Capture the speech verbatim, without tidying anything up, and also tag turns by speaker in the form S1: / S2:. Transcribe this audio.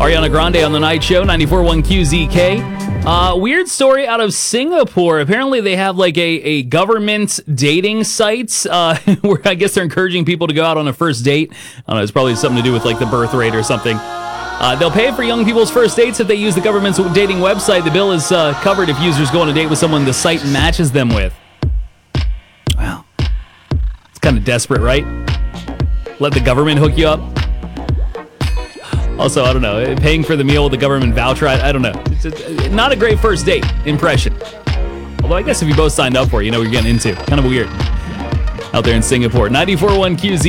S1: Ariana Grande on the night show, ninety-four point one Q Z K. Uh, weird story out of Singapore. Apparently they have like a, a government dating sites uh, where I guess they're encouraging people to go out on a first date. I don't know, it's probably something to do with like the birth rate or something. Uh, they'll pay for young people's first dates if they use the government's dating website. The bill is uh, covered if users go on a date with someone the site matches them with. Wow. It's kind of desperate, right? Let the government hook you up. Also, I don't know, paying for the meal with the government voucher, I, I don't know. It's a, not a great first date impression. Although I guess if you both signed up for it, you know what you're getting into. Kind of weird. Out there in Singapore. ninety-four point one Q Z.